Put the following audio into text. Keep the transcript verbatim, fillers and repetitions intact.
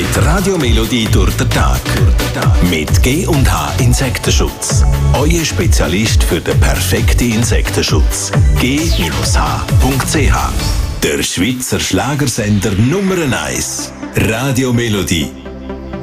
Die Radiomelodie durch den Tag. Mit G und H Insektenschutz. Euer Spezialist für den perfekten Insektenschutz. G H Punkt C H. Der Schweizer Schlagersender Nummer eins. Radiomelodie.